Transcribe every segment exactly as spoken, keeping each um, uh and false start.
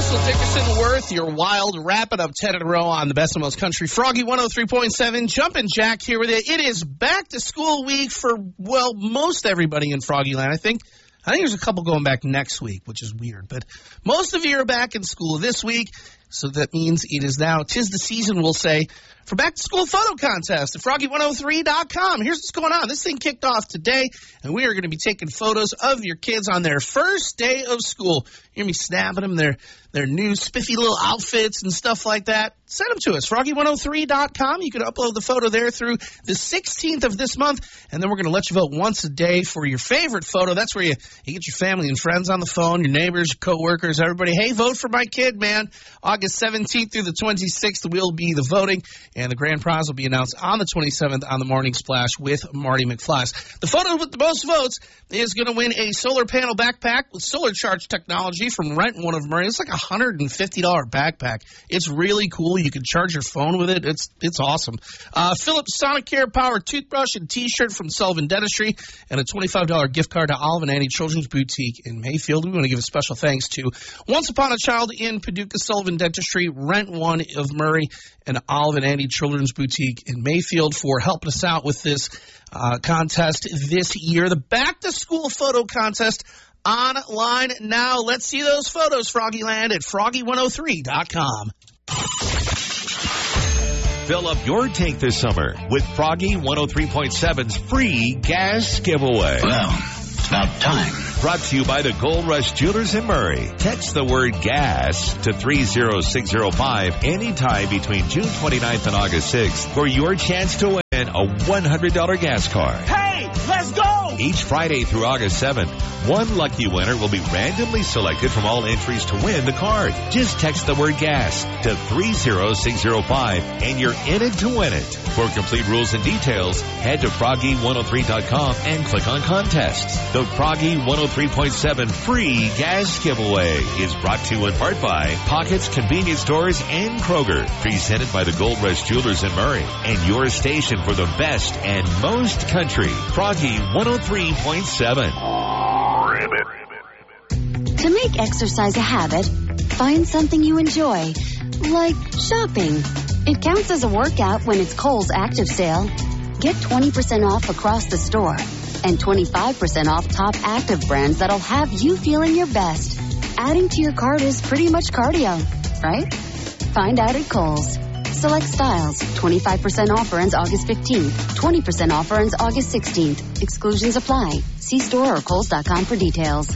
Russell Dickerson Worth, your wild, wrapping up ten in a row on the best of most country. Froggy one oh three point seven, Jumpin' Jack here with you. It is back to school week for, well, most everybody in Froggyland, I think. I think there's a couple going back next week, which is weird. But most of you are back in school this week, so that means it is now, 'tis the season, we'll say, for back to school photo contest at froggy one oh three dot com. Here's what's going on. This thing kicked off today, and we are going to be taking photos of your kids on their first day of school. You're going to be snapping them their, their new spiffy little outfits and stuff like that. Send them to us, froggy one oh three dot com. You can upload the photo there through the sixteenth of this month, and then we're going to let you vote once a day for your favorite photo. That's where you, you get your family and friends on the phone, your neighbors, your coworkers, everybody. Hey, vote for my kid, man. August seventeenth through the twenty-sixth will be the voting, and the grand prize will be announced on the twenty-seventh on the Morning Splash with Marty McFly. The photo with the most votes is going to win a solar panel backpack with solar charge technology from Rent One of Murray. It's like a one hundred fifty dollars backpack. It's really cool. You can charge your phone with it. It's it's awesome. Uh, Philips Sonicare Power Toothbrush and T-shirt from Sullivan Dentistry, and a twenty-five dollars gift card to Olive and Annie Children's Boutique in Mayfield. We want to give a special thanks to Once Upon a Child in Paducah, Sullivan Dentistry, Rent One of Murray, and Olive and Annie Children's Boutique in Mayfield for helping us out with this uh, contest this year. The Back to School Photo Contest online now. Let's see those photos, Froggyland, at froggy one oh three dot com. Fill up your tank this summer with Froggy one oh three point seven's free gas giveaway. Well, it's about time. Brought to you by the Gold Rush Jewelers in Murray. Text the word gas to three oh six oh five anytime between June twenty-ninth and August sixth for your chance to win a one hundred dollars gas card. Hey, let's go! Each Friday through August seventh, one lucky winner will be randomly selected from all entries to win the card. Just text the word gas to three oh six oh five and you're in it to win it. For complete rules and details, head to froggy one oh three dot com and click on contests. The Froggy one oh three point seven free gas giveaway is brought to you in part by Pockets Convenience Stores and Kroger. Presented by the Gold Rush Jewelers in Murray and your station for the best and most country. Froggy one oh three point seven. To make exercise a habit, find something you enjoy, like shopping. It counts as a workout when it's Kohl's Active Sale. Get twenty percent off across the store and twenty-five percent off top active brands that'll have you feeling your best. Adding to your cart is pretty much cardio, right? Find out at Kohl's. Select styles. twenty-five percent offer ends August fifteenth. twenty percent offer ends August sixteenth. Exclusions apply. See store or kohls dot com for details.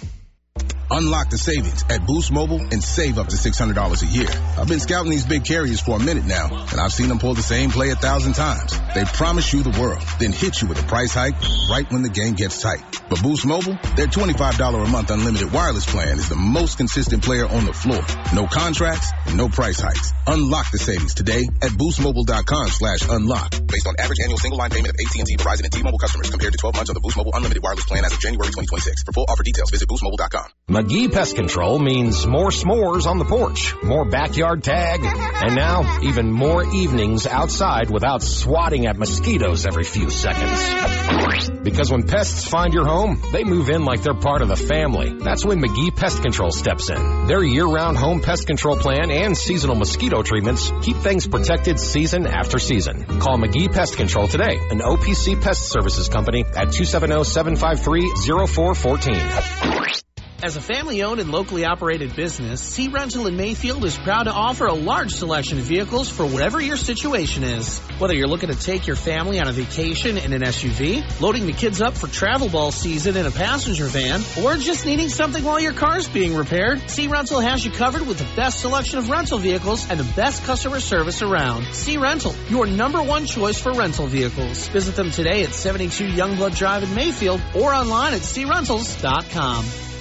Unlock the savings at Boost Mobile and save up to six hundred dollars a year. I've been scouting these big carriers for a minute now, and I've seen them pull the same play a thousand times. They promise you the world, then hit you with a price hike right when the game gets tight. But Boost Mobile, their twenty-five dollars a month unlimited wireless plan is the most consistent player on the floor. No contracts, no price hikes. Unlock the savings today at boostmobile.com slash unlock. Based on average annual single line payment of A T and T, Verizon, and T-Mobile customers compared to twelve months on the Boost Mobile unlimited wireless plan as of January twenty twenty-six. For full offer details, visit boost mobile dot com. McGee Pest Control means more s'mores on the porch, more backyard tag, and now even more evenings outside without swatting at mosquitoes every few seconds. Because when pests find your home, they move in like they're part of the family. That's when McGee Pest Control steps in. Their year-round home pest control plan and seasonal mosquito treatments keep things protected season after season. Call McGee Pest Control today, an O P C Pest Services company at two seven zero, seven five three, zero four one four. As a family-owned and locally operated business, Sea Rental in Mayfield is proud to offer a large selection of vehicles for whatever your situation is. Whether you're looking to take your family on a vacation in an S U V, loading the kids up for travel ball season in a passenger van, or just needing something while your car's being repaired, Sea Rental has you covered with the best selection of rental vehicles and the best customer service around. Sea Rental, your number one choice for rental vehicles. Visit them today at seventy-two Youngblood Drive in Mayfield or online at sea rentals dot com.